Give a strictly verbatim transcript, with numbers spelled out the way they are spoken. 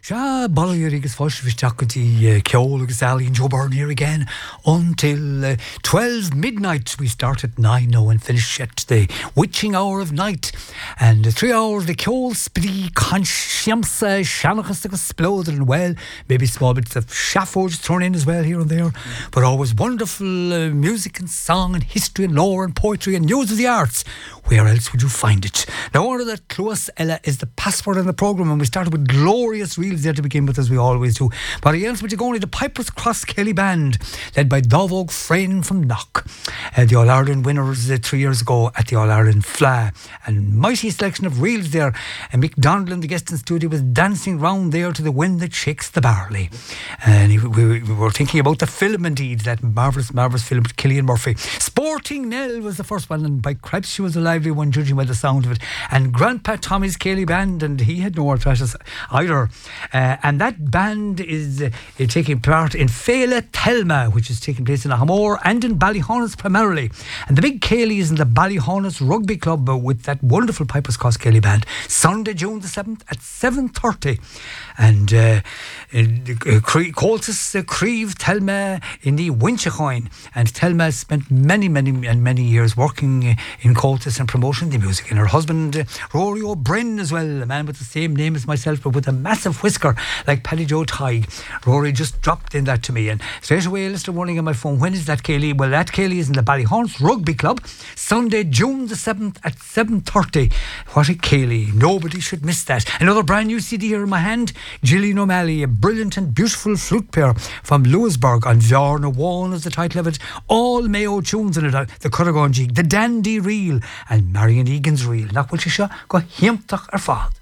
Ja, Bollier agus Foshvishtakati, Kjol agus Ali and Joe Byrne here again until uh, twelve midnight. We start at nine now and finish at the witching hour of night. And the three hours, the Kjol Spri, Consciamsa, Shanachas, Exploded and well, maybe small bits of Shaffords thrown in as well here and there. Mm. But always wonderful uh, music and song and history and lore and poetry and news of the arts. Where else would you find it? Now, order that Close Ella is the password in the programme, and we started with glorious reels there to begin with, as we always do. But again, we're going to the Piper's Cross Kelly Band, led by Dovog Frayne from Knock. Uh, the All-Ireland winners uh, three years ago at the All-Ireland Fla. And mighty selection of reels there. And Mick Donlan, the guest in studio, was dancing round there to the wind that shakes the barley. And he, we, we were thinking about the film, indeed, that marvellous, marvellous film with Cillian Murphy. Sporting Nell was the first one, and by cripes she was a lively one, judging by the sound of it. And Grandpa Tommy's Kelly Band, and he had no arthritis either. Uh, and that band is uh, taking part in Féile Telma, which is taking place in Ahamore and in Ballyhonus primarily. And the big Kelly is in the Ballyhonus Rugby Club uh, with that wonderful Piper's Cross Kelly Band, Sunday, June the seventh at seven thirty. And uh, Coltis, uh, Creve, Telma in the Winchacoin. And Telma spent many, many and many years working uh, in Coltis and promoting the music. And her husband, uh, Rory O'Brien as well, a man with the same name as myself, but with a massive whisker like Paddy Joe Tighe. Rory just dropped in that to me, and straight away I listed warning on my phone, when is that Kelly? Well, that Kelly is in the Ballyhonus Rugby Club, Sunday, June the seventh at seven thirty. What a Kelly. Nobody should miss that. Another brand new C D here in my hand, Gillian O'Malley, a brilliant and beautiful flute player from Lewisburg, and Bjarne One is the title of it. All Mayo tunes in it, the Curragon Jig, the Dandy Reel, and Marion Egan's Reel. Nach will she go hiamtach ar fad.